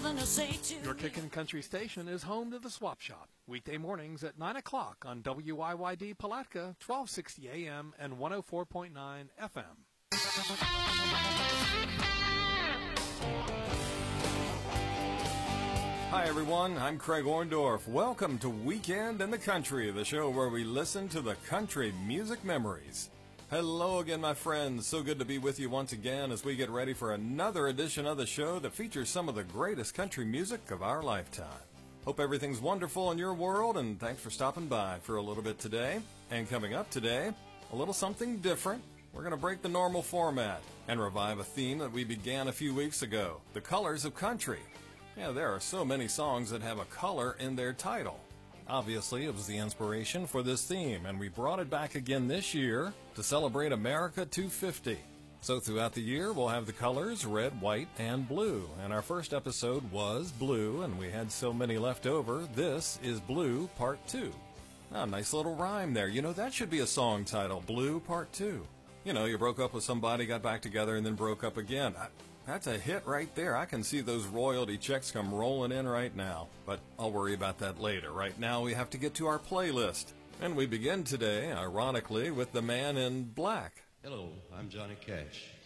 something to say to Your Kickin' Country station is home to the Swap Shop. Weekday mornings at 9 o'clock on WYYD Palatka, 1260 AM and 104.9 FM. Hi, everyone. I'm Craig Orndorff. Welcome to Weekend in the Country, the show where we listen to the country music memories. Hello again, my friends. So good to be with you once again as we get ready for another edition of the show that features some of the greatest country music of our lifetime. Hope everything's wonderful in your world, and thanks for stopping by for a little bit today. And coming up today, a little something different. We're going to break the normal format and revive a theme that we began a few weeks ago, the colors of country. Yeah, there are so many songs that have a color in their title. Obviously, it was the inspiration for this theme, and we brought it back again this year to celebrate America 250. So throughout the year, we'll have the colors red, white, and blue. And our first episode was Blue, and we had so many left over. This is Blue Part 2. Now, nice little rhyme there. You know, that should be a song title, Blue Part 2. You know, you broke up with somebody, got back together, and then broke up again. That's a hit right there. I can see those royalty checks come rolling in right now. But I'll worry about that later. Right now we have to get to our playlist. And we begin today, ironically, with the Man in Black. Hello, I'm Johnny Cash.